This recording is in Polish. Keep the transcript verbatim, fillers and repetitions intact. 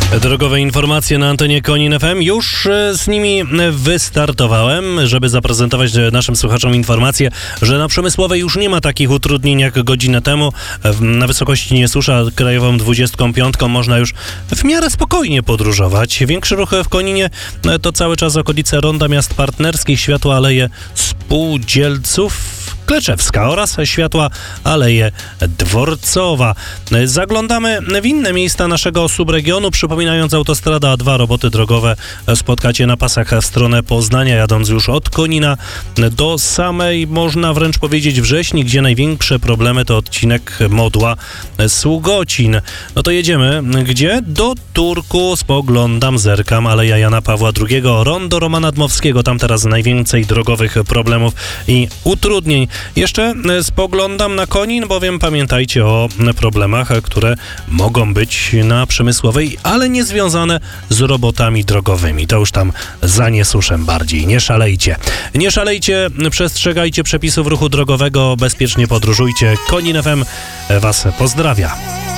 Drogowe informacje na antenie Konin F M. Już z nimi wystartowałem, żeby zaprezentować naszym słuchaczom informację, że na Przemysłowej już nie ma takich utrudnień jak godzinę temu. Na wysokości Niesusza krajową dwudziestką piątką można już w miarę spokojnie podróżować. Większy ruch w Koninie to cały czas okolice Ronda Miast Partnerskich, światła Aleje Spółdzielców Kleczewska oraz światła Aleje Dworcowa. Zaglądamy w inne miejsca naszego subregionu, przypominając autostrada A dwa, roboty drogowe spotkacie na pasach w stronę Poznania, jadąc już od Konina do samej, można wręcz powiedzieć, Wrześni, gdzie największe problemy to odcinek Modła Sługocin. No to jedziemy. Gdzie? Do Turku. Spoglądam, zerkam, Aleja Jana Pawła drugiego, rondo Romana Dmowskiego, tam teraz najwięcej drogowych problemów i utrudnień. Jeszcze spoglądam na Konin, bowiem pamiętajcie o problemach, które mogą być na Przemysłowej, ale nie związane z robotami drogowymi. To już tam za Niesuszem bardziej. Nie szalejcie. Nie szalejcie, przestrzegajcie przepisów ruchu drogowego, bezpiecznie podróżujcie. Konin F M was pozdrawia.